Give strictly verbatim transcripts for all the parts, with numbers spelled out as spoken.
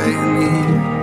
Pioneer.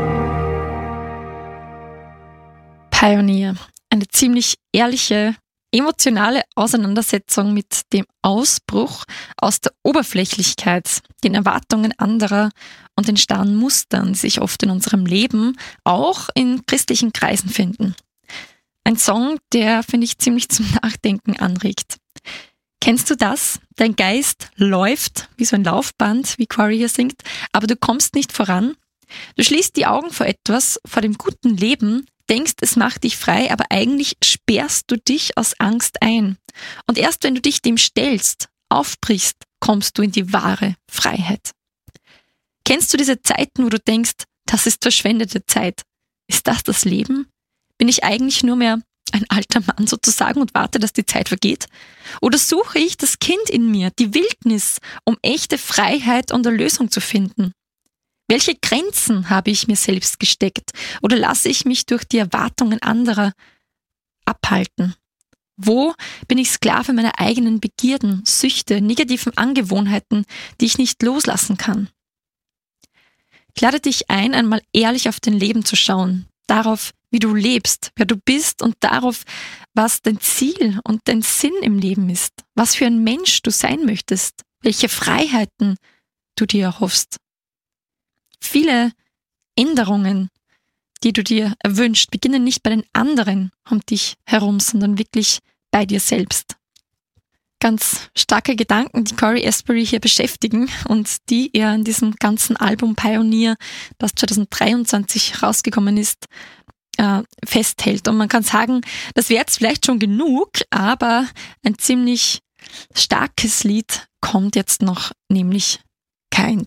Pioneer. Eine ziemlich ehrliche, emotionale Auseinandersetzung mit dem Ausbruch aus der Oberflächlichkeit, den Erwartungen anderer und den starren Mustern, die sich oft in unserem Leben auch in christlichen Kreisen finden. Ein Song, der, finde ich, ziemlich zum Nachdenken anregt. Kennst du das? Dein Geist läuft wie so ein Laufband, wie Corey hier singt, aber du kommst nicht voran. Du schließt die Augen vor etwas, vor dem guten Leben, denkst, es macht dich frei, aber eigentlich sperrst du dich aus Angst ein. Und erst wenn du dich dem stellst, aufbrichst, kommst du in die wahre Freiheit. Kennst du diese Zeiten, wo du denkst, das ist verschwendete Zeit? Ist das das Leben? Bin ich eigentlich nur mehr ein alter Mann sozusagen und warte, dass die Zeit vergeht? Oder suche ich das Kind in mir, die Wildnis, um echte Freiheit und Erlösung zu finden? Welche Grenzen habe ich mir selbst gesteckt oder lasse ich mich durch die Erwartungen anderer abhalten? Wo bin ich Sklave meiner eigenen Begierden, Süchte, negativen Angewohnheiten, die ich nicht loslassen kann? Ich lade dich ein, einmal ehrlich auf dein Leben zu schauen, darauf, wie du lebst, wer du bist und darauf, was dein Ziel und dein Sinn im Leben ist, was für ein Mensch du sein möchtest, welche Freiheiten du dir erhoffst. Viele Änderungen, die du dir erwünscht, beginnen nicht bei den anderen um dich herum, sondern wirklich bei dir selbst. Ganz starke Gedanken, die Cory Asbury hier beschäftigen und die er in diesem ganzen Album Pioneer, das zwanzig dreiundzwanzig rausgekommen ist, äh, festhält. Und man kann sagen, das wäre jetzt vielleicht schon genug, aber ein ziemlich starkes Lied kommt jetzt noch, nämlich Kind.